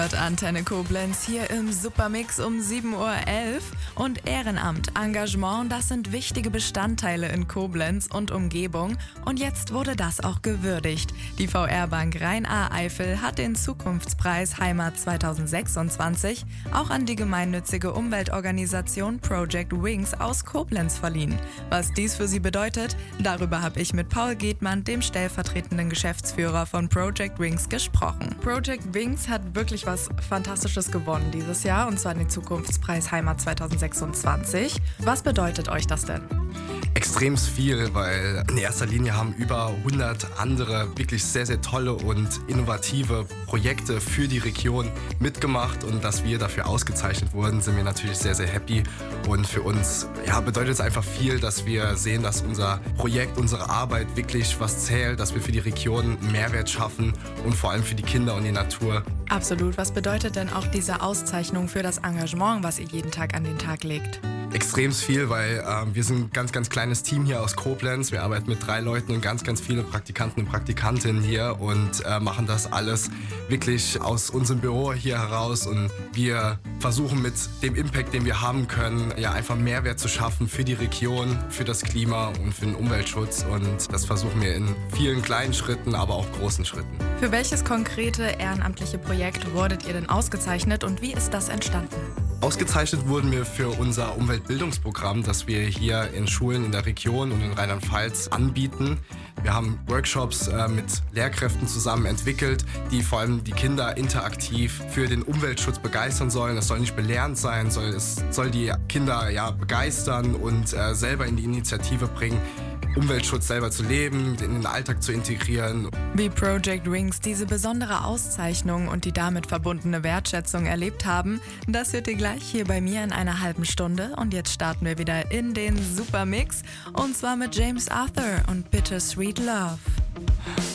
Antenne Koblenz hier im Supermix um 7.11 Uhr. Und Ehrenamt, Engagement, das sind wichtige Bestandteile in Koblenz und Umgebung. Und jetzt wurde das auch gewürdigt. Die VR-Bank Rhein-A-Eifel hat den Zukunftspreis Heimat 2026 auch an die gemeinnützige Umweltorganisation Project Wings aus Koblenz verliehen. Was dies für sie bedeutet, darüber habe ich mit Paul Gedmann, dem stellvertretenden Geschäftsführer von Project Wings, gesprochen. Project Wings hat wirklich was Fantastisches gewonnen dieses Jahr, und zwar den Zukunftspreis Heimat 2026. Was bedeutet euch das denn? Extrem viel, weil in erster Linie haben über 100 andere wirklich sehr, sehr tolle und innovative Projekte für die Region mitgemacht, und dass wir dafür ausgezeichnet wurden, sind wir natürlich sehr, sehr happy. Und für uns bedeutet es einfach viel, dass wir sehen, dass unser Projekt, unsere Arbeit wirklich was zählt, dass wir für die Region einen Mehrwert schaffen und vor allem für die Kinder und die Natur. Absolut. Was bedeutet denn auch diese Auszeichnung für das Engagement, was ihr jeden Tag an den Tag legt? Extrem viel, weil wir sind ein ganz, ganz kleines Team hier aus Koblenz. Wir arbeiten mit 3 Leuten und ganz, ganz viele Praktikanten und Praktikantinnen hier und machen das alles wirklich aus unserem Büro hier heraus. Und wir versuchen mit dem Impact, den wir haben können, einfach Mehrwert zu schaffen für die Region, für das Klima und für den Umweltschutz. Und das versuchen wir in vielen kleinen Schritten, aber auch großen Schritten. Für welches konkrete ehrenamtliche Projekt wurdet ihr denn ausgezeichnet und wie ist das entstanden? Ausgezeichnet wurden wir für unser Umweltbildungsprogramm, das wir hier in Schulen in der Region und in Rheinland-Pfalz anbieten. Wir haben Workshops mit Lehrkräften zusammen entwickelt, die vor allem die Kinder interaktiv für den Umweltschutz begeistern sollen. Es soll nicht belehrend sein, es soll die Kinder begeistern und selber in die Initiative bringen, Umweltschutz selber zu leben, in den Alltag zu integrieren. Wie Project Wings diese besondere Auszeichnung und die damit verbundene Wertschätzung erlebt haben, das hört ihr gleich hier bei mir in einer halben Stunde. Und jetzt starten wir wieder in den Supermix, und zwar mit James Arthur und Bittersweet Love.